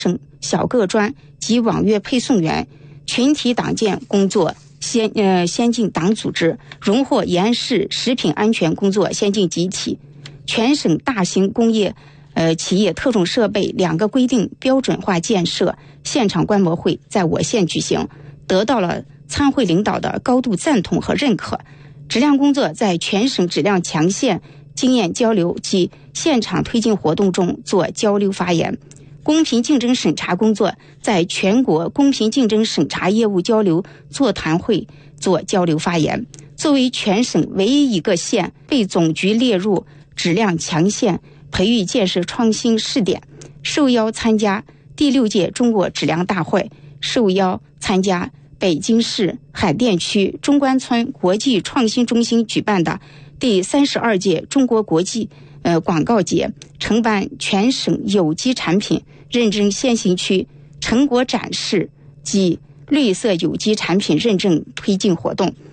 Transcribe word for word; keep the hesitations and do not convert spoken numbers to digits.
省小个专及网约配送员、群体党建工作先呃先进党组织，荣获延世食品安全工作先进集体。全省大型工业呃企业特种设备两个规定标准化建设现场观摩会在我县举行，得到了参会领导的高度赞同和认可。质量工作在全省质量强县经验交流及现场推进活动中做交流发言。公平竞争审查工作在全国公平竞争审查业务交流座谈会做交流发言。作为全省唯一一个县被总局列入质量强县培育建设创新试点，受邀参加第六届中国质量大会，受邀参加北京市海淀区中关村国际创新中心举办的第三十二届中国国际呃广告节，承办全省有机产品认证先行区成果展示及绿色有机产品认证推进活动。